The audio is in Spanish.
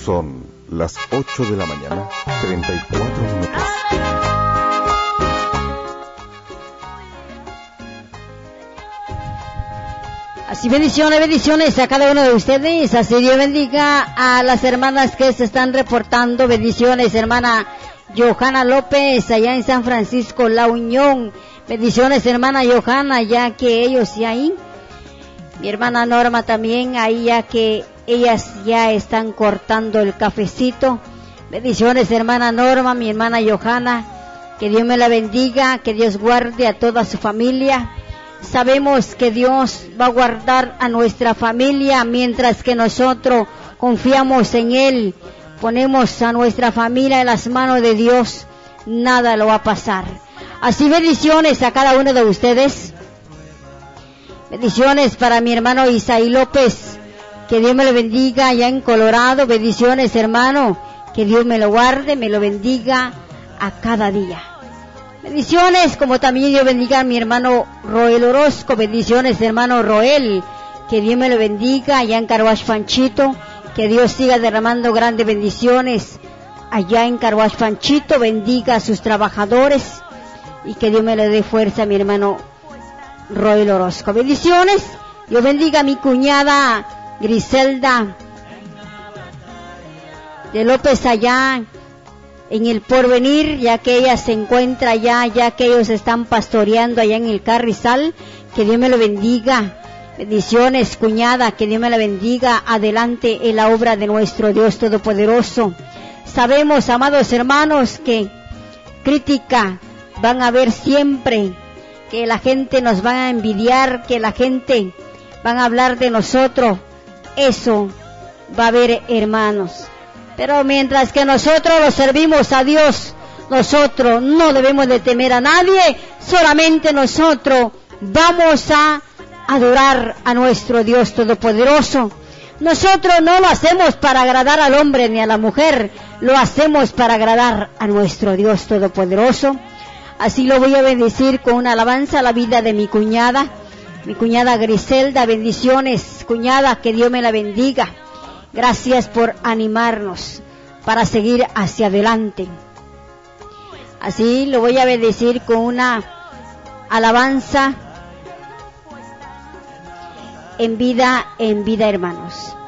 Son las 8 de la mañana, 34 minutos. Así bendiciones a cada uno de ustedes. Así Dios bendiga a las hermanas que se están reportando. Bendiciones, hermana Johanna López, allá en San Francisco, La Unión. Bendiciones, hermana Johanna, ya que ellos ya ahí. Mi hermana Norma también, ahí ya que ellas ya están cortando el cafecito. Bendiciones, hermana Norma, mi hermana Johanna. Que Dios me la bendiga, que Dios guarde a toda su familia. Sabemos que Dios va a guardar a nuestra familia mientras que nosotros confiamos en Él, ponemos a nuestra familia en las manos de Dios, nada lo va a pasar. Así bendiciones a cada uno de ustedes. Bendiciones para mi hermano Isaí López, que Dios me lo bendiga allá en Colorado. Bendiciones, hermano, que Dios me lo guarde, me lo bendiga a cada día. Bendiciones, como también Dios bendiga a mi hermano Roel Orozco. Bendiciones, hermano Roel, que Dios me lo bendiga allá en Carwash Panchito, que Dios siga derramando grandes bendiciones allá en Carwash Panchito, bendiga a sus trabajadores y que Dios me le dé fuerza a mi hermano Roel Orozco. Bendiciones, Dios bendiga a mi cuñada Griselda de López allá en el Porvenir, ya que ella se encuentra allá, ya que ellos están pastoreando allá en el Carrizal, que Dios me lo bendiga. Bendiciones, cuñada, que Dios me la bendiga, adelante en la obra de nuestro Dios Todopoderoso. Sabemos, amados hermanos, que crítica van a haber siempre, que la gente nos va a envidiar, que la gente van a hablar de nosotros, eso va a haber, hermanos. Pero mientras que nosotros lo servimos a Dios, nosotros no debemos de temer a nadie, solamente nosotros vamos a adorar a nuestro Dios Todopoderoso. Nosotros no lo hacemos para agradar al hombre ni a la mujer, lo hacemos para agradar a nuestro Dios Todopoderoso. Así lo voy a bendecir con una alabanza a la vida de mi cuñada Griselda. Bendiciones, cuñada, que Dios me la bendiga. Gracias por animarnos para seguir hacia adelante. Así lo voy a bendecir con una alabanza en vida, hermanos.